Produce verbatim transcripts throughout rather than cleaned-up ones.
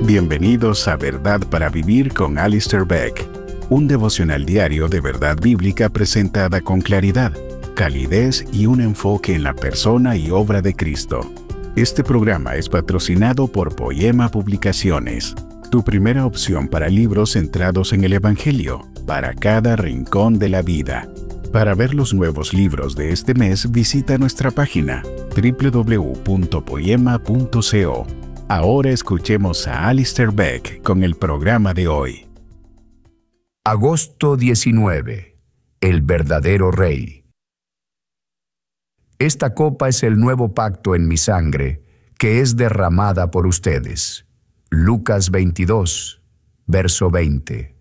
Bienvenidos a Verdad para Vivir con Alistair Begg, un devocional diario de verdad bíblica presentada con claridad, calidez y un enfoque en la persona y obra de Cristo. Este programa es patrocinado por Poema Publicaciones, tu primera opción para libros centrados en el Evangelio, para cada rincón de la vida. Para ver los nuevos libros de este mes, visita nuestra página doble u doble u doble u punto poema punto co. Ahora escuchemos a Alistair Begg con el programa de hoy. Agosto diecinueve. El verdadero Rey. Esta copa es el nuevo pacto en mi sangre, que es derramada por ustedes. Lucas veintidós, verso veinte.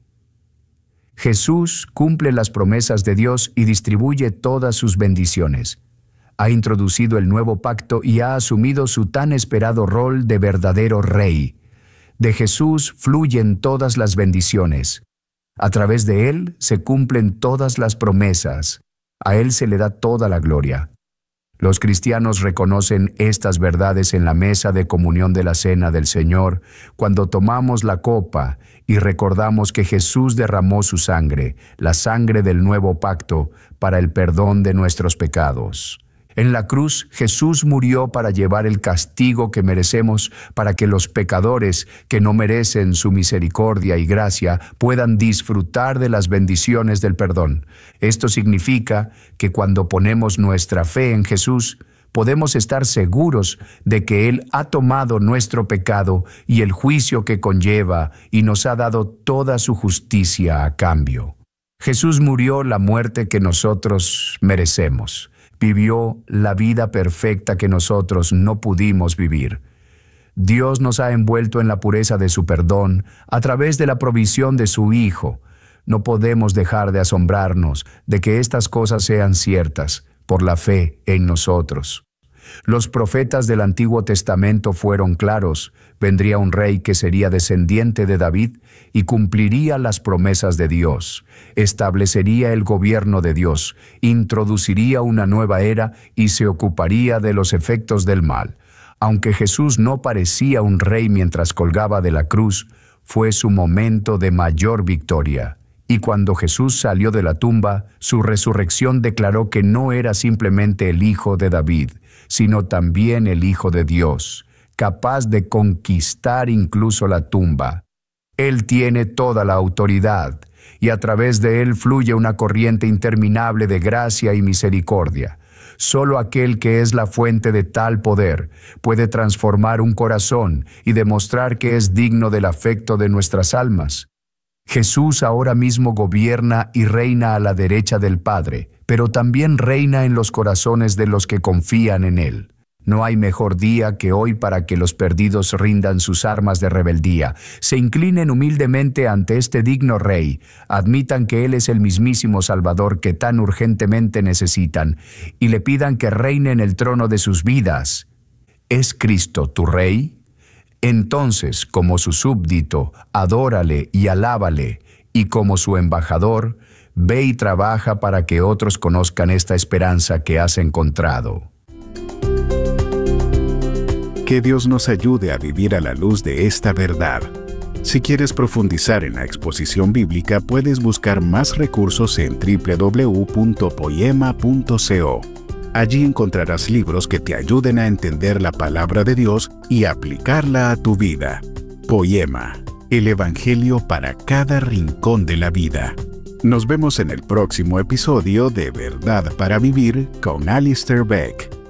Jesús cumple las promesas de Dios y distribuye todas sus bendiciones. Ha introducido el nuevo pacto y ha asumido su tan esperado rol de verdadero Rey. De Jesús fluyen todas las bendiciones. A través de Él se cumplen todas las promesas. A Él se le da toda la gloria. Los cristianos reconocen estas verdades en la mesa de comunión de la Cena del Señor, cuando tomamos la copa y recordamos que Jesús derramó su sangre, la sangre del nuevo pacto, para el perdón de nuestros pecados. En la cruz, Jesús murió para llevar el castigo que merecemos, para que los pecadores que no merecen su misericordia y gracia puedan disfrutar de las bendiciones del perdón. Esto significa que cuando ponemos nuestra fe en Jesús, podemos estar seguros de que Él ha tomado nuestro pecado y el juicio que conlleva y nos ha dado toda su justicia a cambio. Jesús murió la muerte que nosotros merecemos. Vivió la vida perfecta que nosotros no pudimos vivir. Dios nos ha envuelto en la pureza de su perdón a través de la provisión de su Hijo. No podemos dejar de asombrarnos de que estas cosas sean ciertas por la fe en nosotros. Los profetas del Antiguo Testamento fueron claros. Vendría un rey que sería descendiente de David y cumpliría las promesas de Dios. Establecería el gobierno de Dios, introduciría una nueva era y se ocuparía de los efectos del mal. Aunque Jesús no parecía un rey mientras colgaba de la cruz, fue su momento de mayor victoria. Y cuando Jesús salió de la tumba, su resurrección declaró que no era simplemente el Hijo de David, sino también el Hijo de Dios, capaz de conquistar incluso la tumba. Él tiene toda la autoridad, y a través de Él fluye una corriente interminable de gracia y misericordia. Solo aquel que es la fuente de tal poder puede transformar un corazón y demostrar que es digno del afecto de nuestras almas. Jesús ahora mismo gobierna y reina a la derecha del Padre, pero también reina en los corazones de los que confían en Él. No hay mejor día que hoy para que los perdidos rindan sus armas de rebeldía, se inclinen humildemente ante este digno Rey, admitan que Él es el mismísimo Salvador que tan urgentemente necesitan, y le pidan que reine en el trono de sus vidas. ¿Es Cristo tu Rey? Entonces, como su súbdito, adórale y alábale, y como su embajador, ve y trabaja para que otros conozcan esta esperanza que has encontrado. Que Dios nos ayude a vivir a la luz de esta verdad. Si quieres profundizar en la exposición bíblica, puedes buscar más recursos en doble u doble u doble u punto poema punto co. Allí encontrarás libros que te ayuden a entender la palabra de Dios y aplicarla a tu vida. Poema, el Evangelio para cada rincón de la vida. Nos vemos en el próximo episodio de Verdad para Vivir con Alistair Begg.